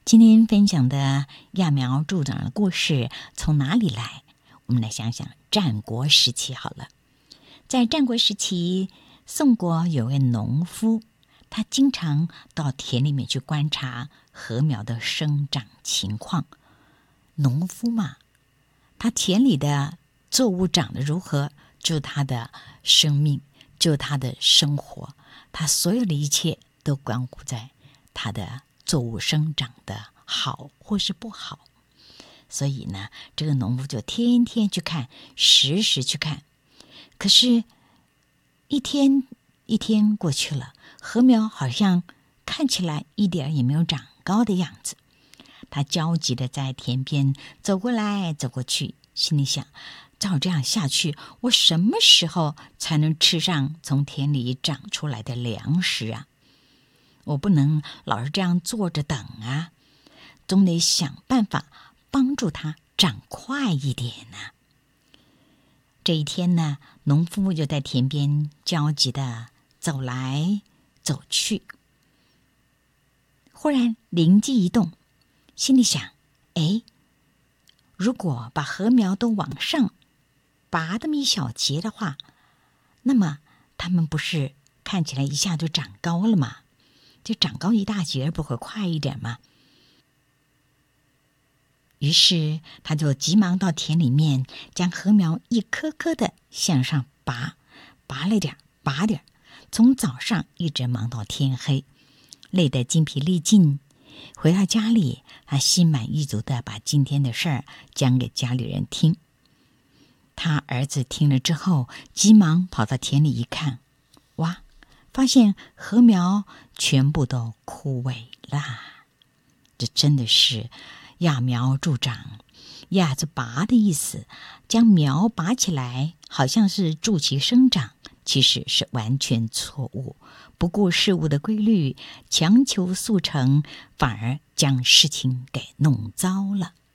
今天分享的揠苗助长的故事从哪里来？我们来想想战国时期好了。在战国时期，宋国有位农夫，他经常到田里面去观察禾苗的生长情况。农夫嘛，他田里的作物长得如何，就是他的生命，就是他的生活，他所有的一切都关乎在他的作物生长的好或是不好。所以呢，这个农夫就天天去看，时时去看。可是一天一天过去了，禾苗好像看起来一点也没有长高的样子。他焦急地在田边走过来走过去，心里想，照这样下去，我什么时候才能吃上从田里长出来的粮食啊？我不能老是这样坐着等啊，总得想办法帮助它长快一点啊。这一天呢，农夫就在田边焦急地走来走去。忽然灵机一动，心里想，如果把禾苗都往上拔那么一小截的话，那么它们不是看起来一下就长高了吗？就长高一大截，不会快一点吗？于是他就急忙到田里面，将禾苗一颗颗的向上拔，拔了点，拔点，从早上一直忙到天黑，累得筋疲力尽。回到家里，他心满意足地把今天的事儿讲给家里人听。他儿子听了之后，急忙跑到田里一看，哇，发现禾苗全部都枯萎啦！这真的是揠苗助长，揠子拔的意思，将苗拔起来，好像是助其生长，其实是完全错误。不顾事物的规律，强求速成，反而将事情给弄糟了。